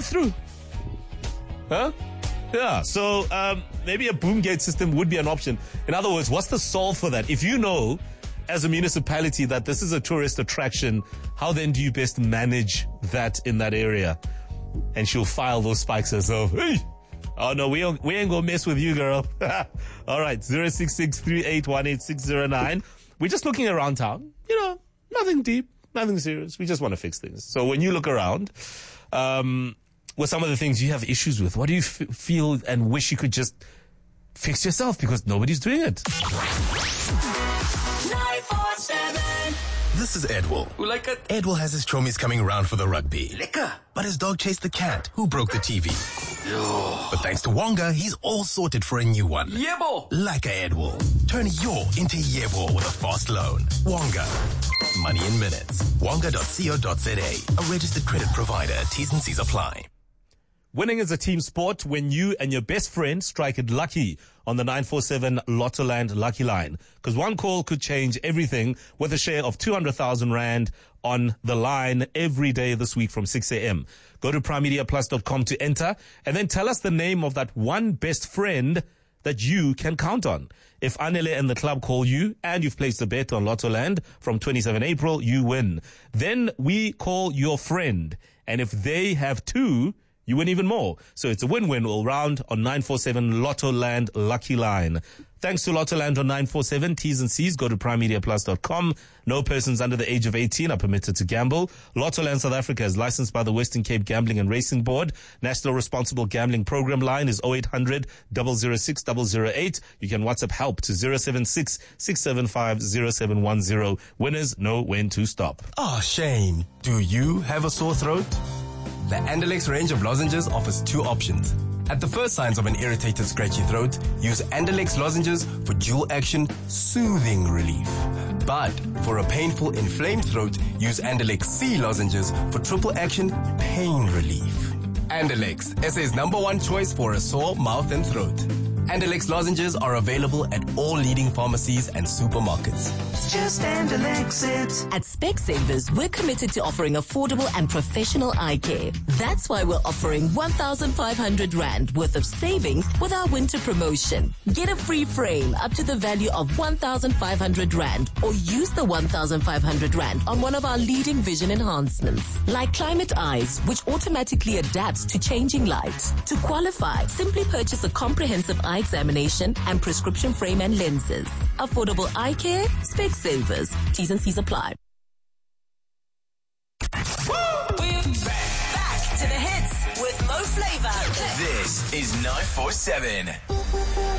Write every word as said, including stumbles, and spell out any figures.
through. Huh? Yeah, so um, maybe a boom gate system would be an option. In other words, what's the solve for that? If you know, as a municipality, that this is a tourist attraction, how then do you best manage that in that area? And she'll file those spikes herself. Hey! Oh no, we ain't, we ain't gonna mess with you, girl. All right, zero six six three eight one eight six zero nine. We're just looking around town. You know, nothing deep, nothing serious. We just want to fix things. So when you look around, um, what some of the things you have issues with, what do you f- feel and wish you could just fix yourself because nobody's doing it? nine four seven. This is Edwell. Who like it? Edwell has his chromies coming around for the rugby. Lekker. But his dog chased the cat, who broke the T V. Yo. But thanks to Wonga, he's all sorted for a new one. Yebo. Like a Edwell. Turn your into Yebo with a fast loan. Wonga. Money in minutes. Wonga dot co dot za. A registered credit provider. T's and C's apply. Winning is a team sport when you and your best friend strike it lucky on the nine four seven Lottoland Lucky Line. Because one call could change everything with a share of two hundred thousand rand on the line every day this week from six a.m. Go to prime media plus dot com to enter and then tell us the name of that one best friend that you can count on. If Anele and the club call you and you've placed a bet on Lottoland from twenty-seventh of April, you win. Then we call your friend. And if they have two, you win even more. So it's a win-win all round on nine four seven Lottoland Lucky Line. Thanks to Lottoland on nine four seven. T's and C's. Go to prime media plus dot com. No persons under the age of eighteen are permitted to gamble. Lottoland South Africa is licensed by the Western Cape Gambling and Racing Board. National Responsible Gambling Program line is oh eight hundred, zero zero six, zero zero eight. You can WhatsApp help to zero seven six, six seven five, zero seven one zero. Winners know when to stop. Oh, shame. Do you have a sore throat? The Andalex range of lozenges offers two options. At the first signs of an irritated, scratchy throat, use Andalex lozenges for dual action, soothing relief. But for a painful, inflamed throat, use Andalex C lozenges for triple action, pain relief. Andalex, S A's number one choice for a sore mouth and throat. Andalex lozenges are available at all leading pharmacies and supermarkets. It's just Andalex it. At Specsavers, we're committed to offering affordable and professional eye care. That's why we're offering one thousand five hundred rand worth of savings with our winter promotion. Get a free frame up to the value of one thousand five hundred rand or use the one thousand five hundred rand on one of our leading vision enhancements, like Climate Eyes, which automatically adapts to changing light. To qualify, simply purchase a comprehensive eye examination and prescription frame and lenses. Affordable eye care, Specsavers. T's and C's apply. We're back. Back to the hits with Mo Flava. This is nine four seven.